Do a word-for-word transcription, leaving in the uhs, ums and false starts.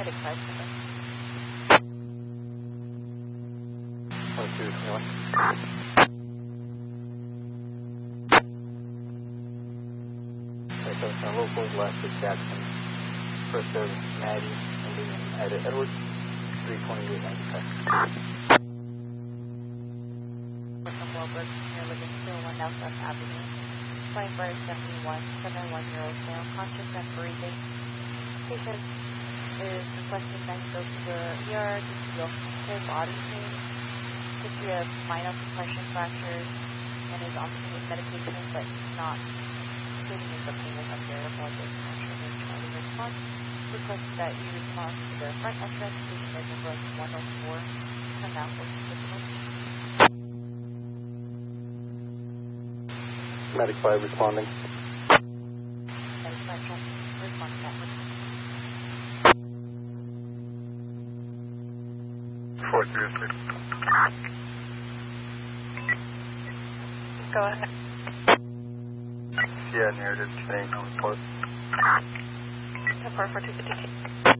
Medic five. one two, twenty-one. Okay, so it's our locals, last is Jackson. First service, Maddie, Indian, Ed Edwards, three twenty-eight ninety-five. From Wilbur, near Livingston, one South Avenue. Flying bird seventy-one, seven one zero, male, conscious and breathing. Patient is requesting that he go to the E R due to the offensive body pain, history of spinal compression fractures, and is on medication but not stating if the pain is unbearable at this time. Should we try to respond? Requesting that you respond to the front entrance. Patient is in room one oh four. Turn out for physical. Medic five responding. Medic five responding that way. four three oh six. Go ahead. Yeah, narrative saying no report. four four two fifty.